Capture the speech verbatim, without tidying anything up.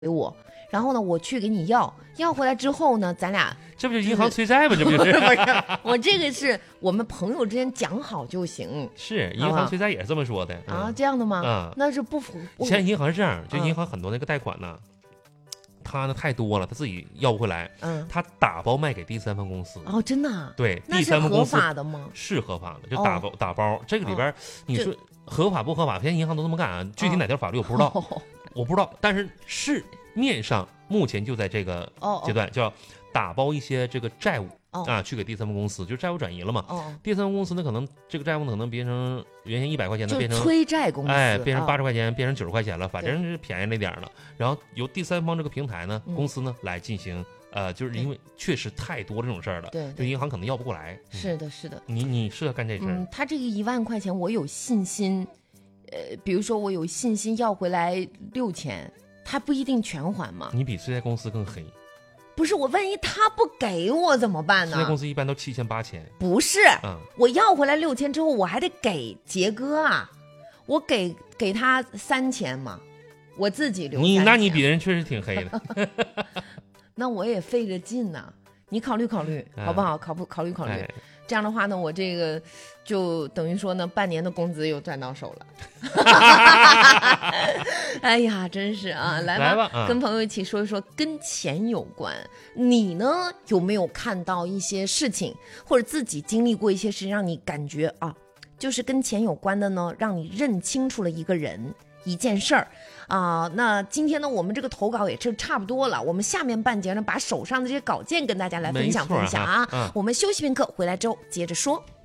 给我，然后呢，我去给你要，要回来之后呢，咱俩这不就银行催债吗？这不就是？ 不是，我这个是我们朋友之间讲好就行。 是银行催债也是这么说的啊？ 嗯、 这样的吗？ 啊， 那是不符。 现在银行是这样，就银行很多那个贷款呢。嗯他呢太多了，他自己要不回来，嗯，他打包卖给第三方公司。 哦，真的、啊？ 对， 第三方公司合法的吗？ 是合法的，就打包、哦、打包。这个里边、哦、你说合法不合法？现在银行都这么干啊，具体哪条法律我不知道，哦、我不知道。但是市面上目前就在这个阶段，哦、叫打包一些这个债务。哦、啊，去给第三方公司，就债务转移了嘛。哦，第三方公司呢，可能这个债务呢，可能变成原先一百块钱的，变成催债公司， 哎，变成八十块钱，哦、变成九十块钱了，反正是便宜了点了。然后由第三方这个平台呢，嗯、公司呢来进行，呃，就是因为确实太多这种事儿了，对，就银行可能要不过来。 嗯、是的，是的， 你你适合干这事儿。 嗯，他这个一万块钱，我有信心，呃，比如说我有信心要回来六千，他不一定全还嘛。 你比催债公司更黑。 不是我，万一他不给我怎么办呢？ 催债公司一般都七千八千。 不是，嗯，我要回来六千之后，我还得给杰哥啊，我给给他三千嘛，我自己留。 你那你比人确实挺黑的。 那我也费着劲呢，你考虑考虑、嗯、好不好？考不考虑考虑、哎？这样的话呢，我这个就等于说呢，半年的工资又赚到手了。哎呀，真是啊！来吧， 来吧、嗯， 跟朋友一起说一说跟钱有关。你呢，有没有看到一些事情，或者自己经历过一些事情，让你感觉啊，就是跟钱有关的呢，让你认清楚了一个人、一件事儿啊？那今天呢，我们这个投稿也是差不多了。我们下面半节呢，把手上的这些稿件跟大家来分享分享啊。嗯、我们休息片刻，回来之后接着说。